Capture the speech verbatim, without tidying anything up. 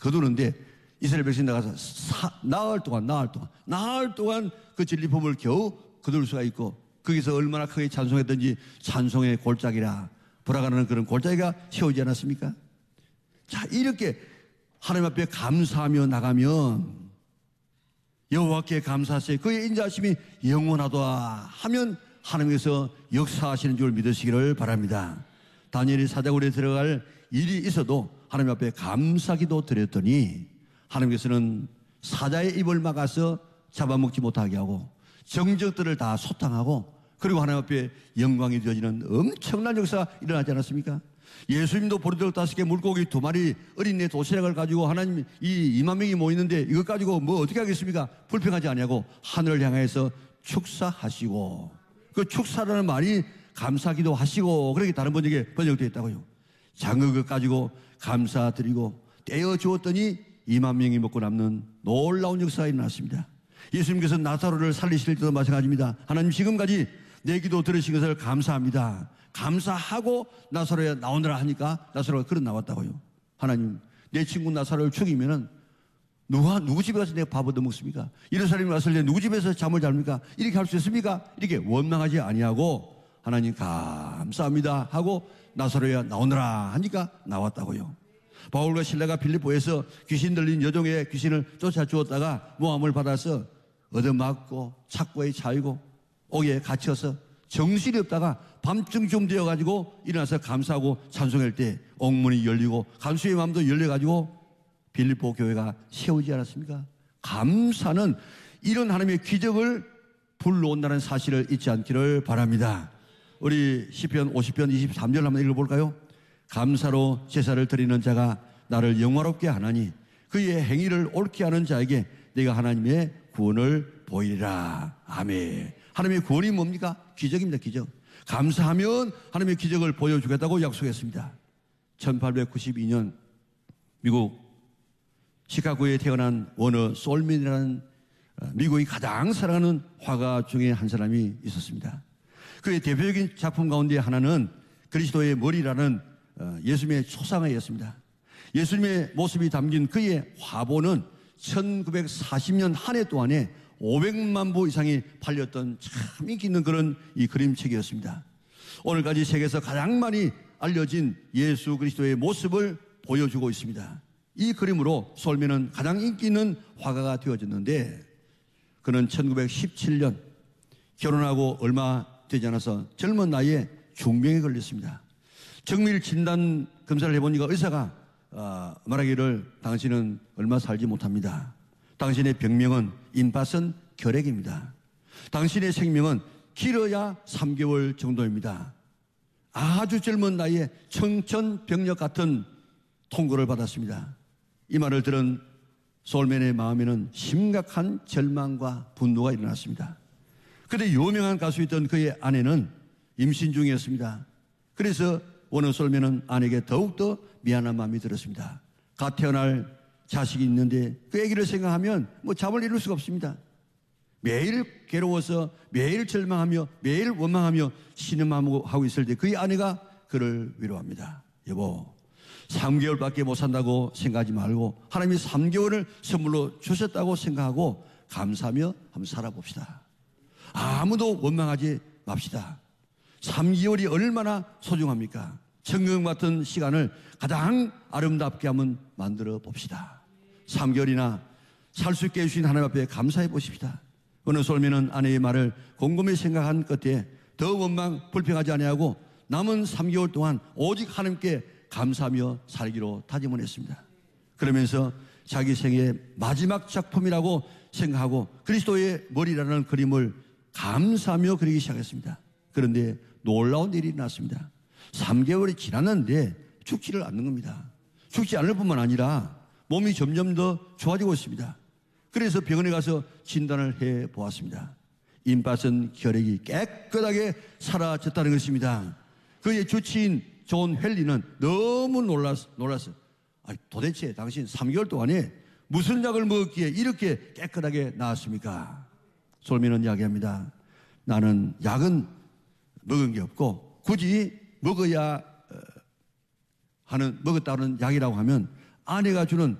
거두는데 이스라엘 백성이 나가서 사, 나흘 동안 나흘 동안 나흘 동안 그 진리품을 겨우 거둘 수가 있고 거기서 얼마나 크게 찬송했든지 찬송의 골짜기라 돌아가는 그런 골짜기가 세우지 않았습니까? 자, 이렇게 하나님 앞에 감사하며 나가면 여호와께 감사하세요. 그의 인자하심이 영원하도다 하면 하나님께서 역사하시는 줄 믿으시기를 바랍니다. 다니엘이 사자굴에 들어갈 일이 있어도 하나님 앞에 감사기도 드렸더니 하나님께서는 사자의 입을 막아서 잡아먹지 못하게 하고 정적들을 다 소탕하고 그리고 하나님 앞에 영광이 되어지는 엄청난 역사가 일어나지 않았습니까? 예수님도 보리떡 다섯 개 물고기 두 마리 어린애 도시락을 가지고 하나님 이 이만 명이 모이는데 이것 가지고 뭐 어떻게 하겠습니까? 불평하지 아니하고 하늘을 향해서 축사하시고 그 축사라는 말이 감사기도 하시고 그렇게 다른 번역에 번역되어 있다고요. 작은 것 가지고 감사드리고 떼어 주었더니 이만 명이 먹고 남는 놀라운 역사가 일어났습니다. 예수님께서 나사로를 살리실 때도 마찬가지입니다. 하나님 지금까지 내 기도 들으신 것을 감사합니다. 감사하고 나사로에 나오느라 하니까 나사로가 그런 나왔다고요. 하나님 내 친구 나사로를 죽이면은 누가 누구 집에 가서 내가 밥 얻어 먹습니까? 이런 사람이 왔을 때 누구 집에서 잠을 잡니까? 이렇게 할 수 있습니까? 이렇게 원망하지 아니하고 하나님 감사합니다 하고 나사로에 나오느라 하니까 나왔다고요. 바울과 실라가 빌립보에서 귀신 들린 여종의 귀신을 쫓아주었다가 모함을 받아서 얻어맞고 착고에 차이고 옥에 갇혀서 정신이 없다가 밤중쯤 되어가지고 일어나서 감사하고 찬송할 때 옥문이 열리고 간수의 마음도 열려가지고 빌립보 교회가 세우지 않았습니까? 감사는 이런 하나님의 기적을 불러온다는 사실을 잊지 않기를 바랍니다. 우리 시편 오십 편 이십삼 절 한번 읽어볼까요? 감사로 제사를 드리는 자가 나를 영화롭게 하나니 그의 행위를 옳게 하는 자에게 내가 하나님의 구원을 보이리라. 아멘. 하나님의 구원이 뭡니까? 기적입니다. 기적. 감사하면 하나님의 기적을 보여주겠다고 약속했습니다. 천팔백구십이 년 미국 시카고에 태어난 워너 솔민이라는 미국이 가장 사랑하는 화가 중에 한 사람이 있었습니다. 그의 대표적인 작품 가운데 하나는 그리스도의 머리라는 예수님의 초상화였습니다. 예수님의 모습이 담긴 그의 화보는 천구백사십 년 한 해 동안에 오백만 부 이상이 팔렸던 참 인기 있는 그런 이 그림책이었습니다. 오늘까지 세계에서 가장 많이 알려진 예수 그리스도의 모습을 보여주고 있습니다. 이 그림으로 솔미는 가장 인기 있는 화가가 되어졌는데 그는 천구백십칠 년 결혼하고 얼마 되지 않아서 젊은 나이에 중병에 걸렸습니다. 정밀 진단 검사를 해보니까 의사가 어, 말하기를 당신은 얼마 살지 못합니다. 당신의 병명은 임파선 결핵입니다. 당신의 생명은 길어야 삼 개월 정도입니다. 아주 젊은 나이에 청천벽력 같은 통고를 받았습니다. 이 말을 들은 솔맨의 마음에는 심각한 절망과 분노가 일어났습니다. 그런데 유명한 가수였던 그의 아내는 임신 중이었습니다. 그래서 워너 솔맨은 아내에게 더욱더 미안한 마음이 들었습니다. 갓 태어날 자식이 있는데 그 아기를 생각하면 뭐 잠을 이룰 수가 없습니다. 매일 괴로워서 매일 절망하며 매일 원망하며 신음하고 있을 때 그의 아내가 그를 위로합니다. 여보, 삼 개월밖에 못 산다고 생각하지 말고 하나님이 삼 개월을 선물로 주셨다고 생각하고 감사하며 한번 살아봅시다. 아무도 원망하지 맙시다. 삼 개월이 얼마나 소중합니까? 천금 같은 시간을 가장 아름답게 한번 만들어 봅시다. 삼 개월이나 살 수 있게 해주신 하나님 앞에 감사해 보십시다. 어느 솔미는 아내의 말을 곰곰이 생각한 끝에 더 원망 불평하지 아니하고 남은 삼 개월 동안 오직 하나님께 감사하며 살기로 다짐을 했습니다. 그러면서 자기 생애의 마지막 작품이라고 생각하고 그리스도의 머리라는 그림을 감사하며 그리기 시작했습니다. 그런데 놀라운 일이 났습니다. 삼 개월이 지났는데 죽지를 않는 겁니다. 죽지 않을 뿐만 아니라 몸이 점점 더 좋아지고 있습니다. 그래서 병원에 가서 진단을 해 보았습니다. 임파선 결핵이 깨끗하게 사라졌다는 것입니다. 그의 주치인 존 헬리는 너무 놀랐, 놀랐어요. 아니, 도대체 당신 삼 개월 동안에 무슨 약을 먹었기에 이렇게 깨끗하게 나았습니까? 솔미는 이야기합니다. 나는 약은 먹은 게 없고 굳이 먹어야 하는, 먹었다는 약이라고 하면 아내가 주는